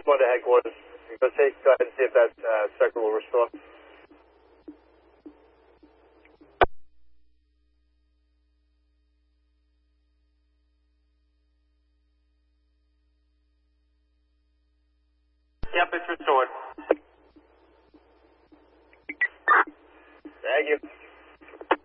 on to headquarters. Go ahead and see if that sector will restore. Yep, it's restored. Thank you.